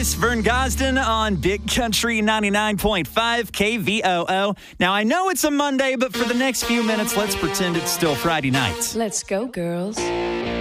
Chris, Vern Gosden on Big Country 99.5 KVOO. Now, I know it's a Monday, but for the next few minutes, let's pretend it's still Friday night. Let's go, girls.